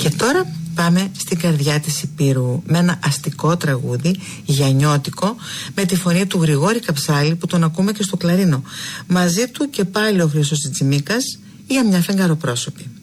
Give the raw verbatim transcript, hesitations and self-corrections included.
Και τώρα πάμε στην καρδιά της Υπήρου με ένα αστικό τραγούδι, γιαννιώτικο, με τη φωνή του Γρηγόρη Καψάλη που τον ακούμε και στο κλαρίνο. Μαζί του και πάλι ο Χρήστος Τσιμίκας για μια φεγγαροπρόσωπη.